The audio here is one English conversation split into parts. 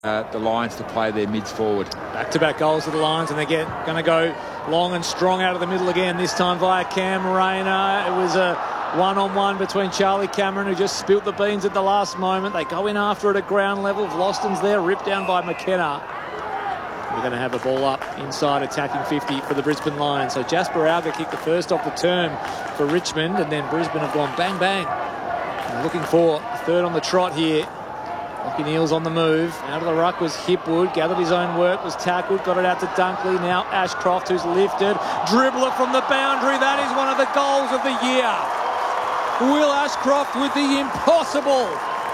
the Lions to play their mids forward. Back-to-back goals of the Lions, and they're going to go long and strong out of the middle again, this time via Cam Rayner. It was a one-on-one between Charlie Cameron, who just spilt the beans at the last moment. They go in after it at ground level. Vlosten's there, ripped down by McKenna. We're going to have a ball up inside attacking 50 for the Brisbane Lions. So Jasper Alger kicked the first off the term for Richmond, and then Brisbane have gone bang, bang. And looking for a third on the trot here. Lachie Neale's on the move. Out of the ruck was Hipwood. Gathered his own work, was tackled, got it out to Dunkley. Now Ashcroft, who's lifted. Dribbler from the boundary. That is one of the goals of the year. Will Ashcroft with the impossible.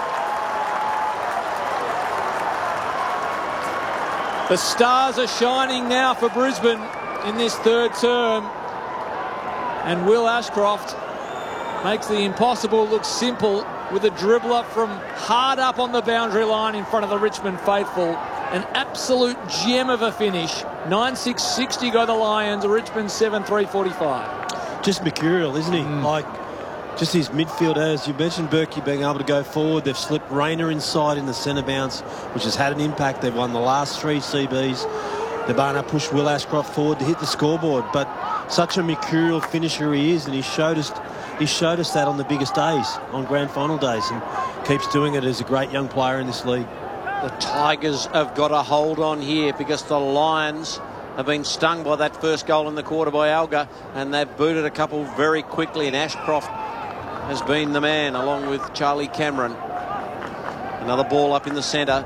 The stars are shining now for Brisbane in this third term. And Will Ashcroft makes the impossible look simple with a dribbler from hard up on the boundary line in front of the Richmond faithful. An absolute gem of a finish. 9-6-60 go the Lions. Richmond 7-3-45. Just mercurial, isn't he? Like, just his midfield, as you mentioned, Berkey being able to go forward. They've slipped Rayner inside in the centre bounce, which has had an impact. They've won the last 3 CBs. They've been able to push Will Ashcroft forward to hit the scoreboard. But such a mercurial finisher he is, and he showed us that on the biggest days, on grand final days, and keeps doing it as a great young player in this league. The Tigers have got a hold on here because the Lions have been stung by that first goal in the quarter by Alger, and they've booted a couple very quickly, and Ashcroft has been the man along with Charlie Cameron. Another ball up in the centre.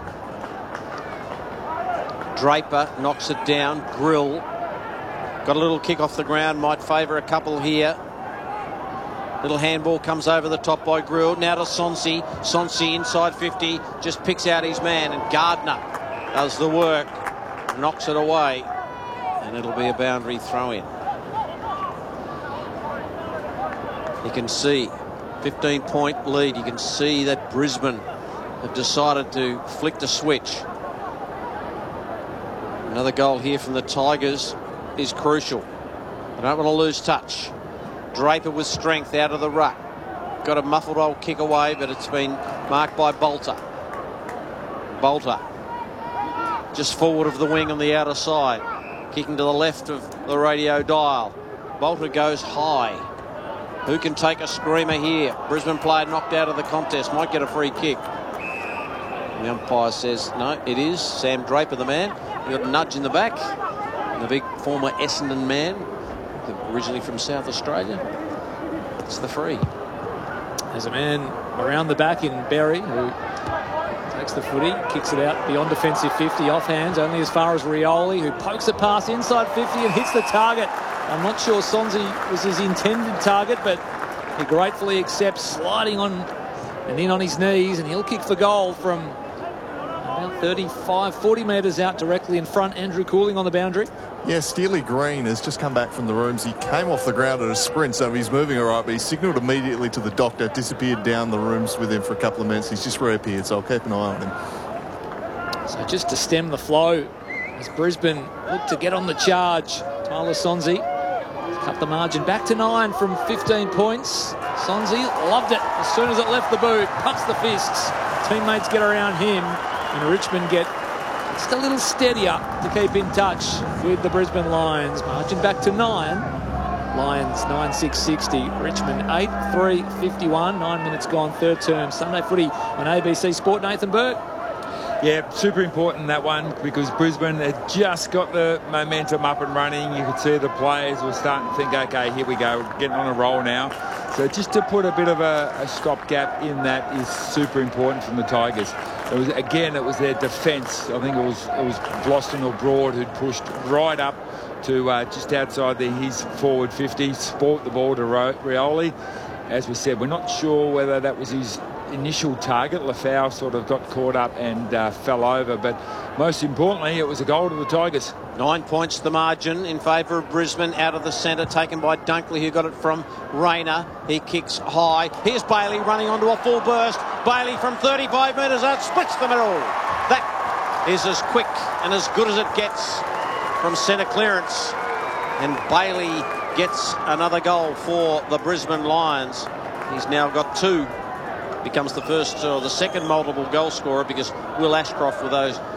Draper knocks it down. Grill got a little kick off the ground, might favour a couple here. Little handball comes over the top by Grill. Now to Sonsi. Sonsi inside 50, just picks out his man, and Gardner does the work, knocks it away, and it'll be a boundary throw-in. You can see 15-point lead. You can see that Brisbane have decided to flick the switch. Another goal here from the Tigers is crucial. They don't want to lose touch. Draper with strength out of the ruck. Got a muffled old kick away, but it's been marked by Bolter. Bolter just forward of the wing on the outer side. Kicking to the left of the radio dial. Bolter goes high. Who can take a screamer here? Brisbane player knocked out of the contest. Might get a free kick. The umpire says no, it is Sam Draper the man. He got a nudge in the back. The big former Essendon man, originally from South Australia. It's the free. There's a man around the back in Berry who takes the footy, kicks it out beyond defensive 50, off hands, only as far as Rioli, who pokes it past inside 50 and hits the target. I'm not sure Sonsi was his intended target, but he gratefully accepts, sliding on and in on his knees, and he'll kick for goal from about 35, 40 metres out directly in front. Andrew Cooling on the boundary. Yeah, Steely Green has just come back from the rooms. He came off the ground at a sprint, so he's moving all right, but he signalled immediately to the doctor, disappeared down the rooms with him for a couple of minutes. He's just reappeared, so I'll keep an eye on him. So just to stem the flow, as Brisbane look to get on the charge, Tyler Sonsi cut the margin back to 9 from 15 points. Sonsi loved it as soon as it left the boot, pumps the fists. Teammates get around him, and Richmond get just a little steadier to keep in touch with the Brisbane Lions. Margin back to 9. Lions 9-6-60. Richmond 8-3-51. 9 minutes gone, third term. Sunday footy on ABC Sport. Nathan Burke. Yeah, super important, that one, because Brisbane had just got the momentum up and running. You could see the players were starting to think, okay, here we go, we're getting on a roll now. So just to put a bit of a stopgap in that is super important from the Tigers. It was their defence. I think it was Vlosten or Broad who'd pushed right up to just outside his forward 50, sport the ball to Rioli. As we said, we're not sure whether that was his initial target. Lafau sort of got caught up and fell over, but most importantly, it was a goal to the Tigers. 9 points the margin in favour of Brisbane. Out of the centre, taken by Dunkley, who got it from Rayner. He kicks high. Here's Bailey running onto a full burst. Bailey from 35 metres out, splits the middle. That is as quick and as good as it gets from centre clearance. And Bailey gets another goal for the Brisbane Lions. He's now got 2. Becomes the first or the second multiple goal scorer, because Will Ashcroft with those